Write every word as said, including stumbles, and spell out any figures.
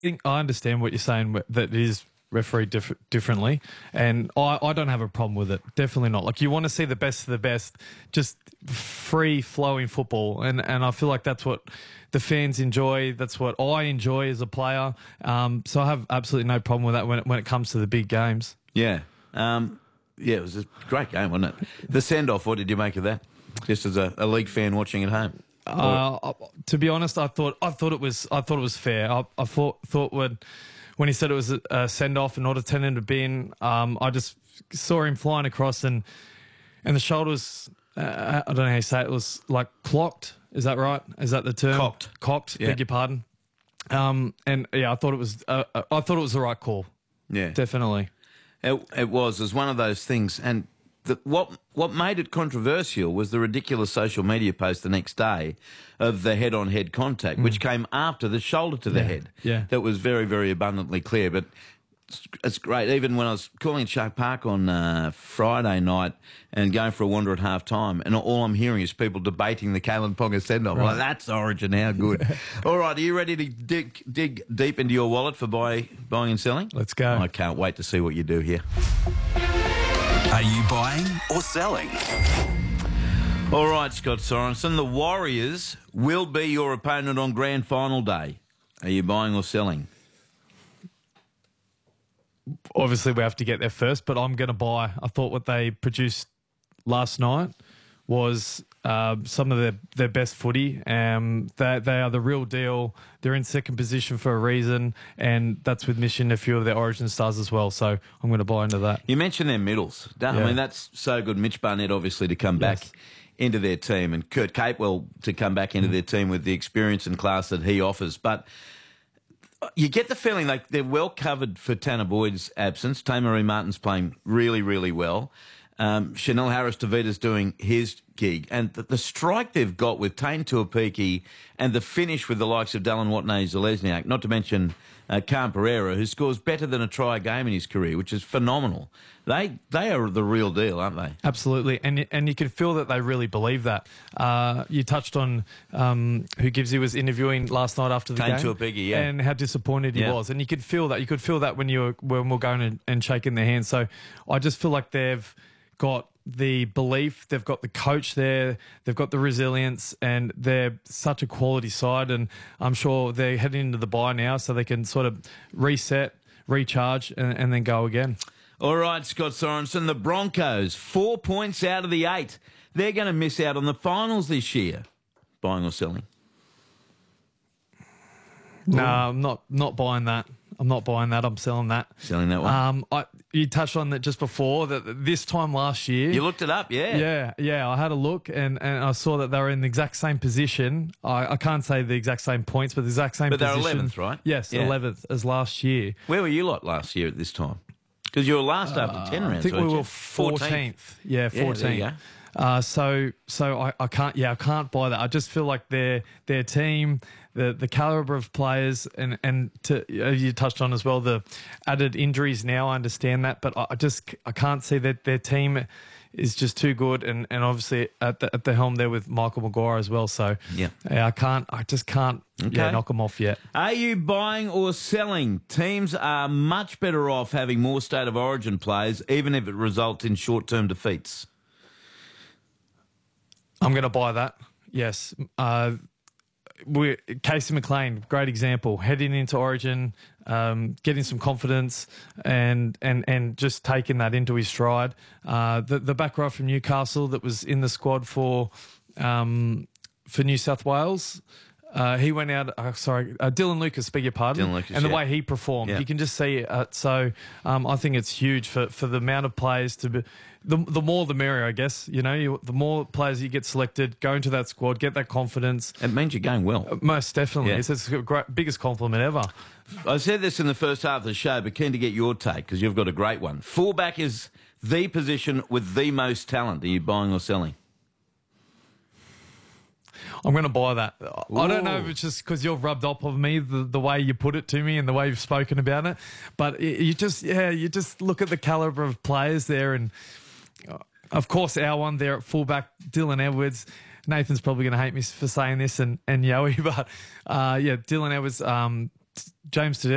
think I understand what you're saying, that it is refereed diff differently, and I, I don't have a problem with it. Definitely not. Like, you want to see the best of the best, just free flowing football, and and I feel like that's what the fans enjoy. That's what I enjoy as a player. Um, so I have absolutely no problem with that when it, when it comes to the big games. Yeah, um, yeah, it was a great game, wasn't it? The send off. What did you make of that? Just as a, a league fan watching at home. Uh, to be honest, I thought I thought it was I thought it was fair. I, I thought thought when when he said it was a, a send off and not a ten into bin, um, I just saw him flying across, and and the shoulders. Uh, I don't know how you say it. It was like clocked. Is that right? Is that the term? Cocked. Cocked. Yeah. Beg your pardon. Um, and yeah, I thought it was. Uh, I thought it was the right call. Yeah, definitely. It, it was. It was one of those things, and. The, what what made it controversial was the ridiculous social media post the next day of the head-on-head contact, mm. which came after the shoulder to the yeah. head. Yeah, that was very, very abundantly clear. But it's, it's great. Even when I was calling Shark Park on uh, Friday night and going for a wander at half time, and all I'm hearing is people debating the Kalyn Ponga send-off. Right. Like, that's Origin, how good. All right, are you ready to dig, dig deep into your wallet for buy, buying and selling? Let's go. I can't wait to see what you do here. Are you buying or selling? All right, Scott Sorensen, the Warriors will be your opponent on grand final day. Are you buying or selling? Obviously, we have to get there first, but I'm going to buy. I thought what they produced last night was uh, some of their, their best footy. Um, they, they are the real deal. They're in second position for a reason, and that's with missing a few of their Origin stars as well. So I'm going to buy into that. You mentioned their middles. I Yeah. mean, that's so good. Mitch Barnett, obviously, to come back Yes. into their team, and Kurt Capewell to come back into their team with the experience and class that he offers. But you get the feeling like they're well covered for Tanner Boyd's absence. Tamaree Martin's playing really, really well. Um, Chanel Harris-Tavita's doing his gig. And the, the strike they've got with Tane Tuapiki and the finish with the likes of Dallin Watney-Zalesniak, not to mention uh, Khan Pereira, who scores better than a try a game in his career, which is phenomenal. They they are the real deal, aren't they? Absolutely, and and you can feel that they really believe that. Uh, you touched on um, who Gibbsy was interviewing last night after the Tane game, Tuapiki, yeah, and how disappointed he yeah. was, and you could feel that. You could feel that when you were when we're going and, and shaking their hands. So I just feel like they've got the belief, they've got the coach there, they've got the resilience, and they're such a quality side. And I'm sure they're heading into the bye now, so they can sort of reset, recharge, and, and then go again. All right, Scott Sorensen, the Broncos, four points out of the eight. They're going to miss out on the finals this year. Buying or selling? No, I'm not not buying that. I'm not buying that. I'm selling that. Selling that one? Um, I, you touched on that just before, that this time last year. You looked it up, yeah. Yeah, yeah. I had a look, and, and I saw that they were in the exact same position. I, I can't say the exact same points, but the exact same But they're position. eleventh, right? Yes, Yeah. eleventh as last year. Where were you lot last year at this time? Because you were last after ten rounds, I think we weren't you? were fourteenth. Yeah, Yeah, there you fourteenth. go. Uh, so, so I, I can't. Yeah, I can't buy that. I just feel like their their team, the the caliber of players, and and to uh, you touched on as well the added injuries. Now I understand that, but I, I just I can't see that their team is just too good, and, and obviously at the at the helm there with Michael Maguire as well. So Yeah. yeah, I can't. I just can't. Okay. Yeah, knock them off yet. Are you buying or selling? Teams are much better off having more State of Origin players, even if it results in short-term defeats. I'm going to buy that. Yes. Uh, we Casey McLean, great example. Heading into Origin, um, getting some confidence, and and and just taking that into his stride. Uh, the the back row from Newcastle that was in the squad for um, for New South Wales. Uh, he went out, uh, sorry, uh, Dylan Lucas, beg your pardon, Dylan Lucas, and the yeah. way he performed, Yeah. you can just see it. Uh, so um, I think it's huge for, for the amount of players to be, the, the more the merrier, I guess. You know, you, the more players you get selected, go into that squad, get that confidence. It means you're going well. Uh, Most definitely. Yeah. It's, it's the great, biggest compliment ever. I said this in the first half of the show, but keen to get your take because you've got a great one. Fullback is the position with the most talent. Are you buying or selling? I'm going to buy that. I don't know if Ooh. it's just because you've rubbed off of me the, the way you put it to me and the way you've spoken about it, but it, you just yeah you just look at the caliber of players there, and uh, of course our one there at fullback, Dylan Edwards. Nathan's probably going to hate me for saying this, and and Yowie, but uh, yeah, Dylan Edwards, um, James Tedesco.